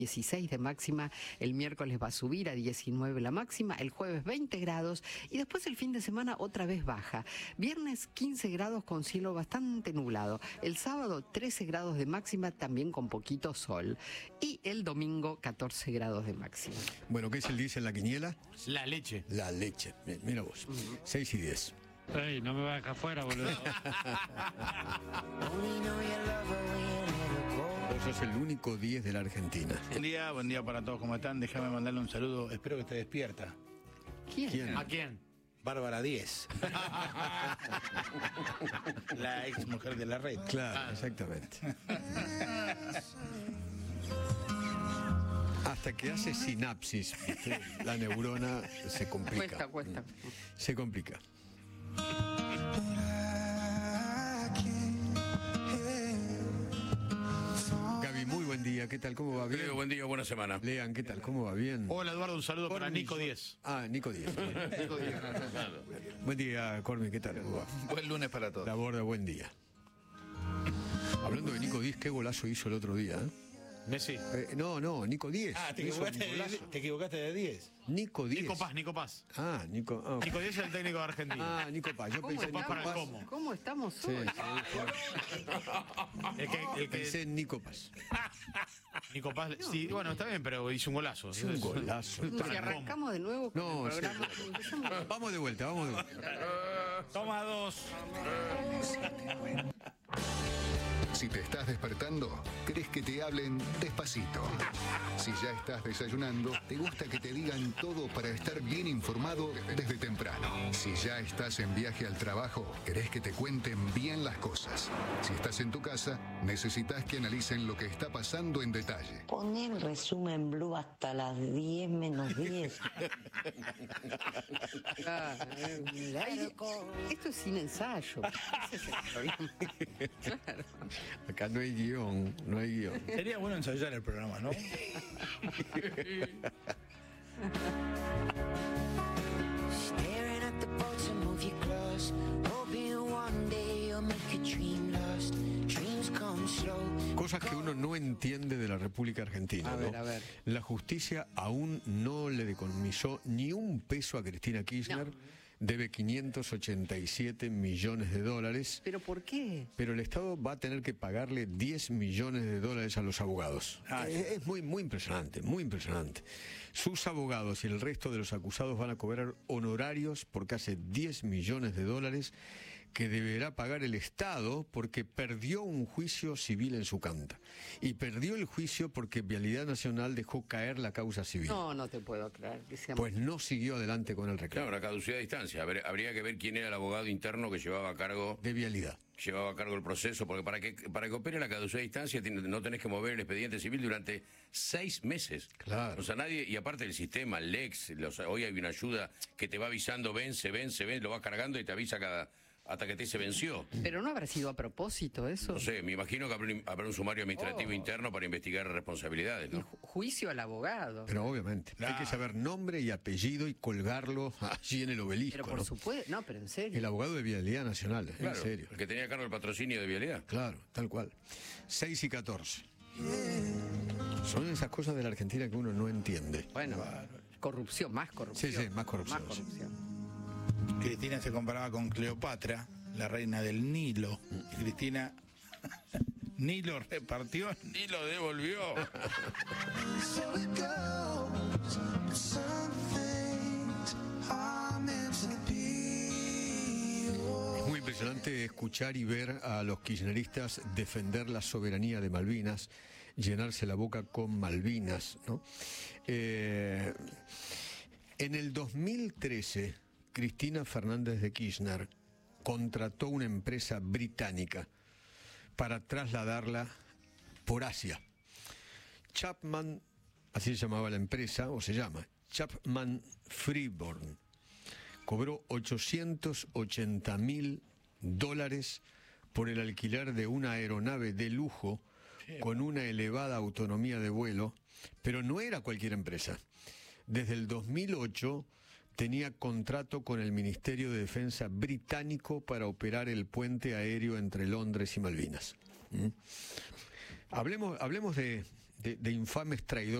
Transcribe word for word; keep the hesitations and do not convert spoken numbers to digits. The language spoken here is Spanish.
dieciséis de máxima, el miércoles va a subir a diecinueve la máxima, el jueves veinte grados y después el fin de semana otra vez baja. Viernes quince grados con cielo bastante nublado, el sábado trece grados de máxima también con poquito sol y el domingo catorce grados de máxima. Bueno, ¿qué es el diésel en la quiniela? La leche. La leche, mira vos, seis y diez. Ey, no me vas a dejar fuera, boludo. Vos sos el único diez de la Argentina. Buen día, buen día para todos, ¿cómo están? Déjame mandarle un saludo, espero que esté despierta. ¿Quién? ¿Quién? ¿A quién? Bárbara Díez. La ex mujer de la red. Claro, exactamente. Hasta que hace sinapsis, ¿viste? La neurona se complica. Cuesta, cuesta. Se complica. Gaby, muy buen día. ¿Qué tal? ¿Cómo va? ¿Bien? Leo, buen día, buena semana. Lean, ¿qué tal? ¿Cómo va? ¿Bien? Hola Eduardo, un saludo para Cormi, Nico Díez. Ah, Nico Díez. Buen día, Cormi, ¿qué tal? ¿Cómo va? Buen lunes para todos. La Borda, buen día. Hablando de Nico Díez, qué golazo hizo el otro día, ¿eh? Messi. Eh, no, no, Nico Díez. Ah, te Hizo un equivocaste, de, golazo. te equivocaste de Díez. Nico Díez. Nico Paz, Nico Paz. Ah, Nico. Ah, Nico Díez es el técnico de Argentina. ah, Nico Paz. Yo ¿Cómo pensé en Paz Nico para el Paz. cómo. ¿Cómo estamos Sí, hoy? sí, El que, el que- pensé en Nico Paz. Nico Paz, sí, bueno, está bien, pero hizo un golazo. Es un golazo. Si arrancamos de nuevo con No, el sí. programa, empezamos- Vamos de vuelta, vamos de vuelta. Toma dos. Si te estás despertando, querés que te hablen despacito. Si ya estás desayunando, te gusta que te digan todo para estar bien informado desde temprano. Si ya estás en viaje al trabajo, querés que te cuenten bien las cosas. Si estás en tu casa, necesitas que analicen lo que está pasando en detalle. Poné el resumen blue hasta las diez menos diez. Ah, eh, ay, esto es sin ensayo. Ese es el problema. Claro. Acá no hay guión, no hay guión. Sería bueno ensayar el programa, ¿no? Staring at the boats and move your close. Hoping one day you'll make a dream lost. Dreams come slow. Cosas que uno no entiende de la República Argentina. A ver, ¿no? a ver. La justicia aún no le decomisó ni un peso a Cristina Kirchner. No. Debe quinientos ochenta y siete millones de dólares. ¿Pero por qué? Pero el Estado va a tener que pagarle diez millones de dólares a los abogados. Ah, es, es muy, muy impresionante, muy impresionante. Sus abogados y el resto de los acusados van a cobrar honorarios por casi diez millones de dólares que deberá pagar el Estado porque perdió un juicio civil en su canta. Y perdió el juicio porque Vialidad Nacional dejó caer la causa civil. No, no te puedo creer que sea. Pues no siguió adelante con el reclamo. Claro, la caducidad de distancia. Habría, habría que ver quién era el abogado interno que llevaba a cargo De Vialidad. llevaba a cargo el proceso, porque para que para que opere la caducidad de distancia tiene- no tenés que mover el expediente civil durante seis meses. Claro. O sea, nadie, y aparte el sistema, el Lex, los, hoy hay una ayuda que te va avisando, vence, vence, vence, lo va cargando y te avisa cada hasta que te se venció. Pero no habrá sido a propósito eso. No sé, me imagino que habrá un, habrá un sumario administrativo Oh. interno para investigar responsabilidades, Y ¿no? ju- juicio al abogado. Pero obviamente, hay Claro. que saber nombre y apellido y colgarlo allí en el obelisco. Pero por ¿no? supuesto, no, pero en serio. El abogado de Vialidad Nacional, en Claro, serio. el que tenía a cargo el patrocinio de Vialidad. Claro, tal cual. seis y catorce. Son esas cosas de la Argentina que uno no entiende. Bueno, corrupción, más corrupción. Sí, sí, más corrupción, Más sí. corrupción. Cristina se comparaba con Cleopatra, la reina del Nilo. Y Cristina, Nilo repartió, Nilo devolvió. So it goes. Some things are meant to be. Es muy impresionante escuchar y ver a los kirchneristas defender la soberanía de Malvinas, llenarse la boca con Malvinas, ¿no? Eh, en el dos mil trece, Cristina Fernández de Kirchner contrató una empresa británica para trasladarla por Asia. Chapman, así se llamaba la empresa, o se llama, Chapman Freeborn, cobró ochocientos ochenta mil dólares por el alquiler de una aeronave de lujo con una elevada autonomía de vuelo, pero no era cualquier empresa. Desde el dos mil ocho tenía contrato con el Ministerio de Defensa británico para operar el puente aéreo entre Londres y Malvinas. ¿Mm? Hablemos, hablemos de, de, de infames traidores.